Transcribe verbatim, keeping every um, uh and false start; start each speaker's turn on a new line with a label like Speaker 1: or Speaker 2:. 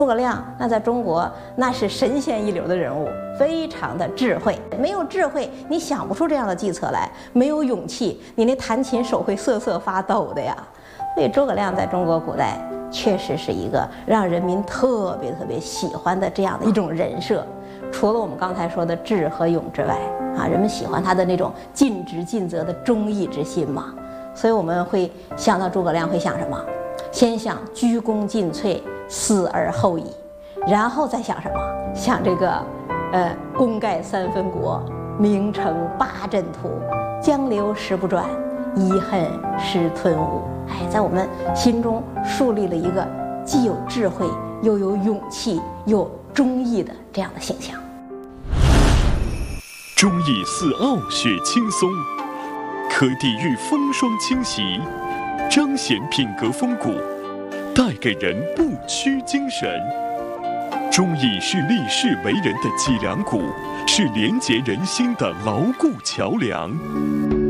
Speaker 1: 诸葛亮那在中国那是神仙一流的人物，非常的智慧。没有智慧，你想不出这样的计策来；没有勇气，你那弹琴手会瑟瑟发抖的呀。所以诸葛亮在中国古代确实是一个让人民特别特别喜欢的这样的一种人设。除了我们刚才说的智和勇之外，啊，人们喜欢他的那种尽职尽责的忠义之心嘛。所以我们会想到诸葛亮，会想什么？先想鞠躬尽瘁，死而后已，然后再想什么？想这个，呃，功盖三分国，名成八阵图，江流石不转，遗恨失吞吴。哎，在我们心中树立了一个既有智慧又有勇气又忠义的这样的形象。
Speaker 2: 忠义似傲雪轻松，可抵御风霜侵袭，彰显品格风骨，带给人不屈精神。忠义是立世为人的脊梁骨，是连结人心的牢固桥梁。